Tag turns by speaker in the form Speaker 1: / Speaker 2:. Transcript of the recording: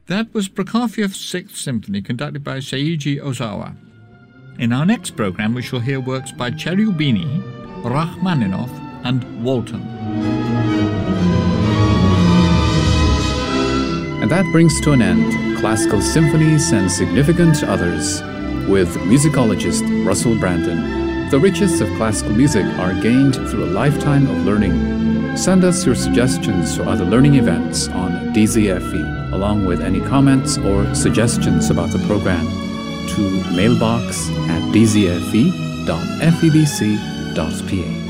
Speaker 1: That was Prokofiev's Sixth Symphony, conducted by Seiji Ozawa. In our next program, we shall hear works by Cherubini, Rachmaninoff, and Walton.
Speaker 2: And that brings to an end Classical Symphonies and Significant Others with musicologist Russell Brandon. The riches of classical music are gained through a lifetime of learning. Send us your suggestions for other learning events on DZFE, along with any comments or suggestions about the program, to mailbox@dzfe.febc.pa.